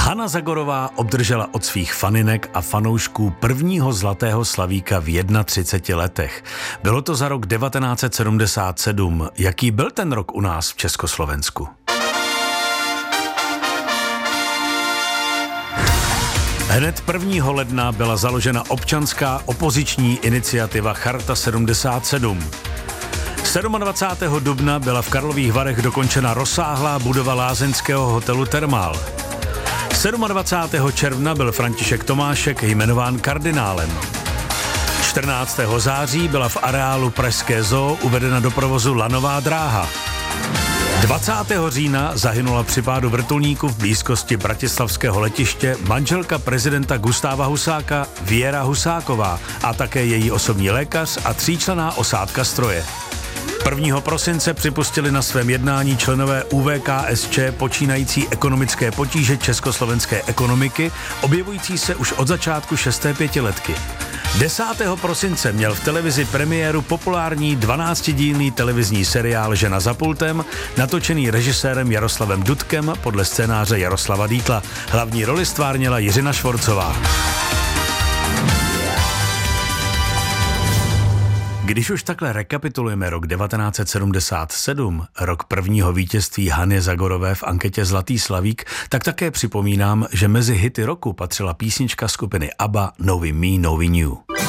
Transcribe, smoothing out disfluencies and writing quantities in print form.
Hana Zagorová obdržela od svých faninek a fanoušků prvního zlatého slavíka v 31 letech. Bylo to za rok 1977. Jaký byl ten rok u nás v Československu? Hned 1. ledna byla založena občanská opoziční iniciativa Charta 77. 27. dubna byla v Varech dokončena rozsáhlá budova lázeňského hotelu Thermal. 27. června byl František Tomášek jmenován kardinálem. 14. září byla v areálu Pražské zoo uvedena do provozu lanová dráha. 20. října zahynula při pádu vrtulníku v blízkosti bratislavského letiště manželka prezidenta Gustáva Husáka Věra Husáková a také její osobní lékař a 3členná osádka stroje. 1. prosince připustili na svém jednání členové ÚVKSČ počínající ekonomické potíže československé ekonomiky, objevující se už od začátku 6. pětiletky. 10. prosince měl v televizi premiéru populární 12dílný televizní seriál Žena za pultem, natočený režisérem Jaroslavem Dudkem podle scénáře Jaroslava Dietla. Hlavní roli stvárnila Jiřina Švorcová. Když už takhle rekapitulujeme rok 1977, rok prvního vítězství Hany Zagorové v anketě Zlatý slavík, tak také připomínám, že mezi hity roku patřila písnička skupiny ABBA Knowing Me, Knowing You.